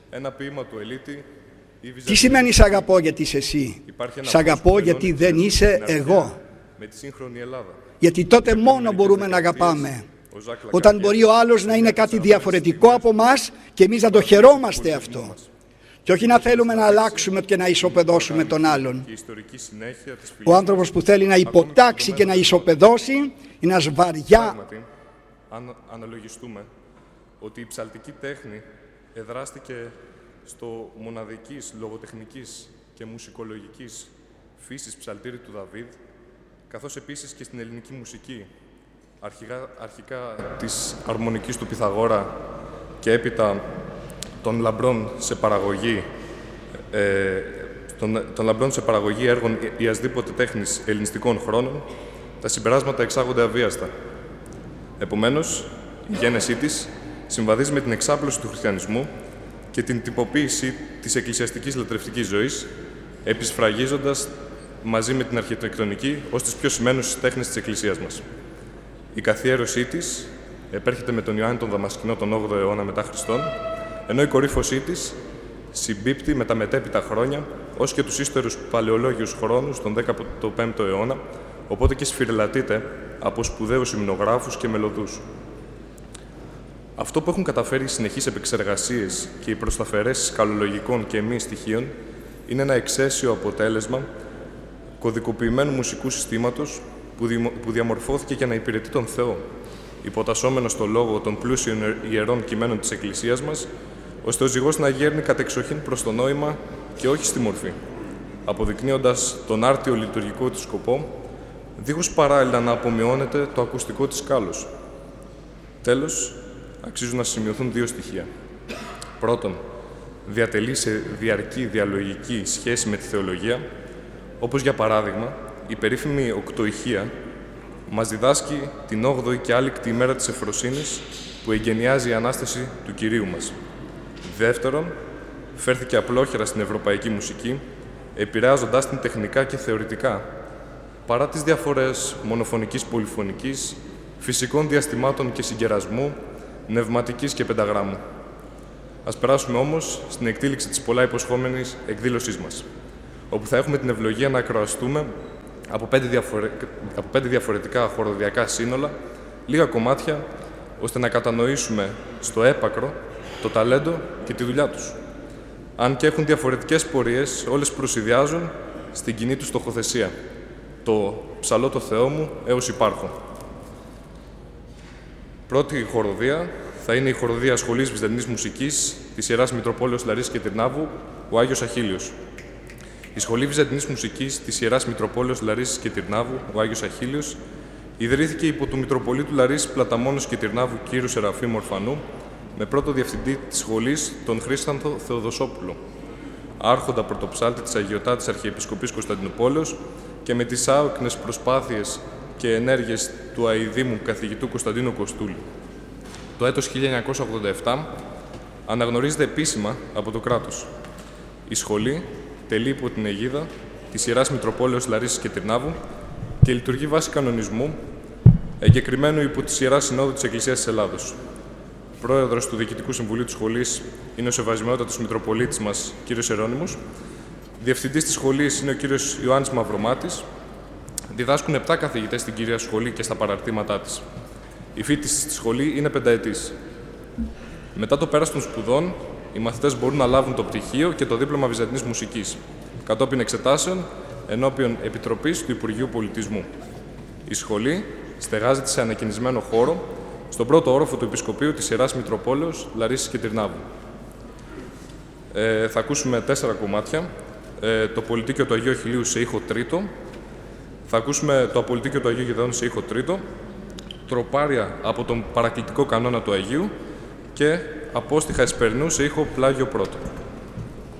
Τι σημαίνει σ' αγαπώ γιατί είσαι εσύ? Σ' αγαπώ γιατί δεν είσαι εγώ. Γιατί τότε μόνο μπορούμε να αγαπάμε. Όταν μπορεί ο άλλος να είναι κάτι διαφορετικό από μας και εμείς να το χαιρόμαστε αυτό. Και όχι να θέλουμε να αλλάξουμε και να ισοπεδώσουμε τον άλλον. Ο άνθρωπος που θέλει να υποτάξει και να ισοπεδώσει είναι ένας βαριά. Αν αναλογιστούμε ότι η ψαλτική τέχνη εδράστηκε στο μοναδικής λογοτεχνικής και μουσικολογικής φύσης ψαλτήρι του Δαβίδ, καθώς επίσης και στην ελληνική μουσική, αρχικά της αρμονικής του Πυθαγόρα και έπειτα των λαμπρών σε παραγωγή έργων ιασδήποτε τέχνης ελληνιστικών χρόνων, τα συμπεράσματα εξάγονται αβίαστα. Επομένως, η γένεσή της συμβαδίζει με την εξάπλωση του χριστιανισμού και την τυποποίηση της εκκλησιαστικής λατρευτικής ζωής, επισφραγίζοντας μαζί με την αρχιτεκτονική ως τις πιο σημαίνουσες τέχνες της Εκκλησίας μας. Η καθιέρωσή της επέρχεται με τον Ιωάννη τον Δαμασκηνό τον 8ο αιώνα μετά Χριστόν, ενώ η κορύφωσή της συμπίπτει με τα μετέπειτα χρόνια ως και τους ύστερους παλαιολόγιους χρόνους τον 15ο αιώνα, οπότε και σφυριλατείται από σπουδαίους υμνογράφους και μελωδούς. Αυτό που έχουν καταφέρει οι συνεχείς επεξεργασίες και οι προσταφαιρέσεις καλολογικών και μη στοιχείων είναι ένα εξαίσιο αποτέλεσμα κωδικοποιημένου μουσικού συστήματος που διαμορφώθηκε για να υπηρετεί τον Θεό, υποτασσόμενο στο λόγο των πλούσιων ιερών κειμένων της Εκκλησίας μας, ώστε ο ζυγός να γέρνει κατεξοχήν προς το νόημα και όχι στη μορφή, αποδεικνύοντας τον άρτιο λειτουργικό του σκοπό, δίχως παράλληλα να απομειώνεται το ακουστικό της κάλος. Τέλος, αξίζουν να σημειωθούν δύο στοιχεία. Πρώτον, διατελεί σε διαρκή διαλογική σχέση με τη θεολογία, όπως για παράδειγμα, η περίφημη Οκτωηχία μας διδάσκει την 8η και άλικτη ημέρα της Ευφροσύνης που εγκαινιάζει η Ανάσταση του Κυρίου μας. Δεύτερον, φέρθηκε απλόχερα στην ευρωπαϊκή μουσική, επηρεάζοντάς την τεχνικά και θεωρητικά, παρά τις διαφορές μονοφωνικής πολυφωνικής, φυσικών διαστημάτων και συγκερασμού, νευματικής και πενταγράμμου. Ας περάσουμε όμως στην εκτήληξη της πολλά υποσχόμενης εκδήλωσής μας, όπου θα έχουμε την ευλογία να ακροαστούμε από 5 διαφορετικά χοροδιακά σύνολα, λίγα κομμάτια, ώστε να κατανοήσουμε στο έπακρο το ταλέντο και τη δουλειά τους. Αν και έχουν διαφορετικές πορείες, όλες προσηδιάζουν στην κοινή τους στοχοθεσία. Το «Ψαλώ το Θεό μου έως υπάρχω». Πρώτη χοροδία θα είναι η χοροδία Σχολής Βυζαντινής Μουσικής της Ιεράς Μητροπόλεως Λαρίσης και Τυρνάβου, ο Άγιος Αχίλιος. Η Σχολή Βυζαντινής Μουσικής της Ιεράς Μητροπόλεως Λαρίσης και Τυρνάβου, ο Άγιος Αχίλιος, ιδρύθηκε υπό του Μητροπολίτου Λαρίσης Πλαταμόνος και Τυρνάβου κ. Σεραφείμ Ορφανού, με πρώτο διευθυντή της σχολής τον Χρήστανθο Θεοδοσόπουλο, άρχοντα πρωτοψάλτη της Αγιωτάτης Αρχιεπισκοπής Κωνσταντινουπόλεως και με τις άοκνες προσπάθειες και ενέργειες του αηδήμου καθηγητού Κωνσταντίνου Κοστούλη. Το έτος 1987 αναγνωρίζεται επίσημα από το κράτος. Η σχολή τελεί υπό την αιγίδα της Ιεράς Μητροπόλεως Λαρίσης και Τυρνάβου και λειτουργεί βάσει κανονισμού εγκεκριμένου υπό τη Ιερά Συνόδου της Εκκλησίας της Ελλάδος. Πρόεδρος του Διοικητικού Συμβουλίου της Σχολής είναι ο Σεβασμιότατος Μητροπολίτης μας, κ. Ιερώνυμος. Διευθυντής της σχολής είναι ο κ. Ιωάννης Μαυρομάτης. Διδάσκουν 7 καθηγητές στην κυρία σχολή και στα παραρτήματά της. Η φοιτηση στη σχολή είναι 5ετής. Μετά το πέρας των σπουδών, οι μαθητές μπορούν να λάβουν το πτυχίο και το δίπλωμα Βυζαντινής Μουσικής, κατόπιν εξετάσεων ενώπιον Επιτροπής του Υπουργείου Πολιτισμού. Η σχολή στεγάζεται σε ανακαινισμένο χώρο στον πρώτο όροφο του Επισκοπείου της Ιεράς Μητροπόλεως Λαρίσης και Τυρνάβου. Θα ακούσουμε 4 κομμάτια. Το Πολιτίκιο του Αγίου Αχιλλείου σε ήχο τρίτο. Θα ακούσουμε το Απολυτίκιο του Αγίου Γεδεών σε ήχο τρίτο. Τροπάρια από τον παρακλητικό κανόνα του Αγίου και Απόστιχα Εσπερινού σε ήχο πλάγιο πρώτο.